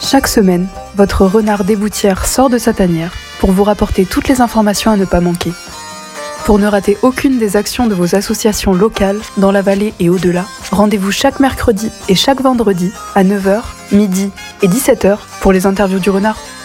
Chaque semaine, votre renard d'éboutière sort de sa tanière pour vous rapporter toutes les informations à ne pas manquer. Pour ne rater aucune des actions de vos associations locales dans la vallée et au-delà, rendez-vous chaque mercredi et chaque vendredi à 9h, midi et 17h pour les interviews du renard.